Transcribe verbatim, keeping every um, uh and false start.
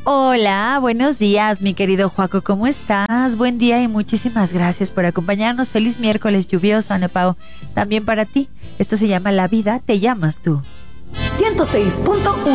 Hola, buenos días, mi querido Joaco, ¿cómo estás? Buen día y muchísimas gracias por acompañarnos. Feliz miércoles lluvioso, Ana Pao. También para ti. Esto se llama La Vida, te llamas tú. ciento seis punto uno